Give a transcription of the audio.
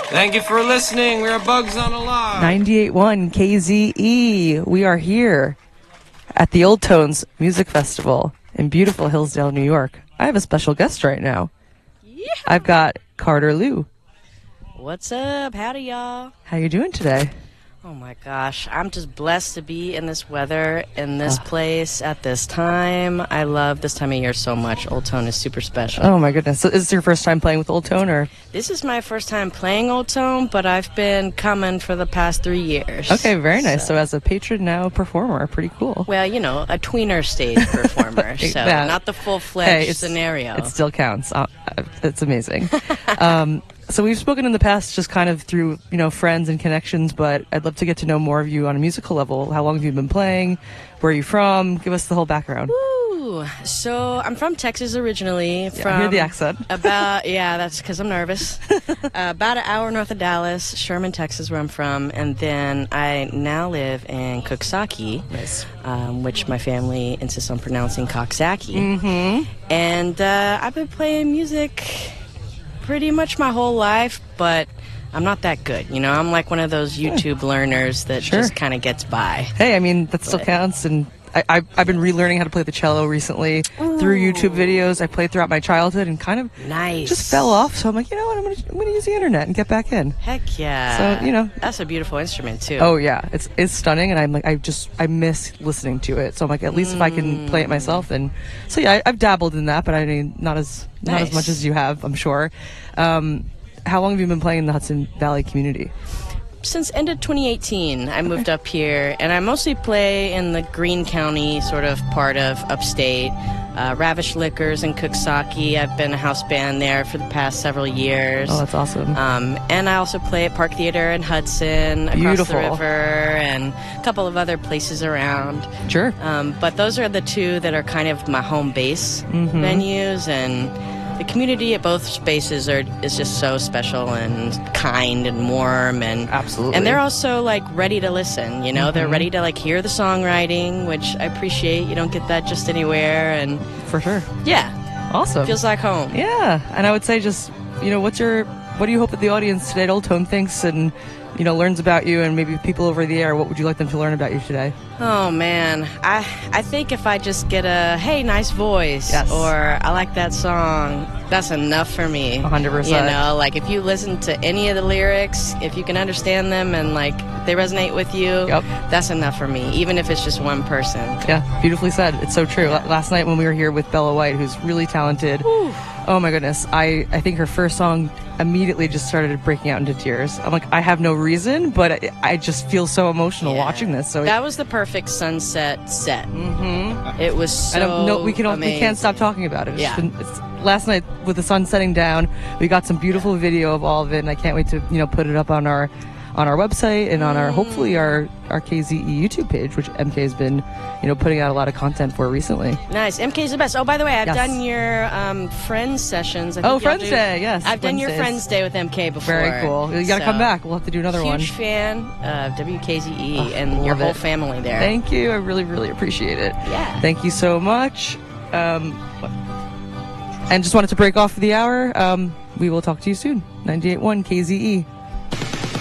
Thank you for listening. We are Bugs on Alive. 98.1 KZE. We are here at the Old Tones Music Festival in beautiful Hillsdale, New York. I have a special guest right now. Yeah. I've got Carter Liu. What's up? Howdy, y'all. How you doing today? Oh my gosh, I'm just blessed to be in this weather, in this place, at this time. I love this time of year so much. Old Tone is super special. Oh my goodness. So is this your first time playing with Old Tone, or? This is my first time playing Old Tone, but I've been coming for the past 3 years. Okay, very nice. So as a patron, now performer, pretty cool. Well, you know, a tweener stage performer, so Yeah. not the full-fledged scenario. It still counts. It's amazing. So we've spoken in the past just kind of through, friends and connections, but I'd love to get to know more of you on a musical level. How long have you been playing? Where are you from? Give us the whole background. Ooh, so I'm from Texas originally. I hear the accent. That's because I'm nervous. About an hour north of Dallas, Sherman, Texas, where I'm from. And then I now live in Coxsackie, Nice. Which my family insists on pronouncing Coxsackie. Mm-hmm. And I've been playing music pretty much my whole life, but I'm not that good. I'm like one of those YouTube learners that just kind of gets by. Hey, I mean, that still counts, and I've been relearning how to play the cello recently through YouTube videos. I played throughout my childhood and kind of just fell off, so I'm like, you know what, I'm gonna use the internet and get back in. Heck yeah. So, that's a beautiful instrument too. Oh yeah, it's stunning, and I'm like, I miss listening to it. So I'm like, at least if I can play it myself, then so yeah, I've dabbled in that, but I mean, not as much as you have, I'm sure. How long have you been playing in the Hudson Valley community? Since end of 2018, I moved up here, and I mostly play in the Greene County sort of part of upstate. Ravish Liquors in Coxsackie. I've been a house band there for the past several years. Oh, that's awesome. And I also play at Park Theater in Hudson, across the river, and a couple of other places around. Sure. But those are the two that are kind of my home base venues, and the community at both spaces is just so special and kind and warm, and absolutely. And they're also like ready to listen. They're ready to like hear the songwriting, which I appreciate. You don't get that just anywhere, and for sure. Yeah, awesome. Feels like home. Yeah, and I would say just what do you hope that the audience today at Old Tone thinks and learns about you, and maybe people over the air, what would you like them to learn about you today? Oh man, I think if I just get a hey, nice voice, or I like that song, that's enough for me. 100%. Like if you listen to any of the lyrics, if you can understand them and like they resonate with you, that's enough for me, even if it's just one person. Yeah, beautifully said. It's so true. Yeah. Last night when we were here with Bella White, who's really talented, oh my goodness, I think her first song immediately just started breaking out into tears. I'm like, I have no reason, but I just feel so emotional watching this. So that was the perfect sunset set. It was so we can't stop talking about it. It's last night with the sun setting down, we got some beautiful video of all of it, and I can't wait to put it up on our website and on our hopefully our KZE YouTube page, which MK has been putting out a lot of content for recently. Nice. MK's the best. Oh, by the way, I've done your Friends sessions. Friends Day, yes. I've done your Friends Day with MK before. Very cool. You got to come back. We'll have to do another one. Huge fan of WKZE and your whole family there. Thank you. I really, really appreciate it. Yeah. Thank you so much. And just wanted to break off for the hour. We will talk to you soon. 98.1 KZE.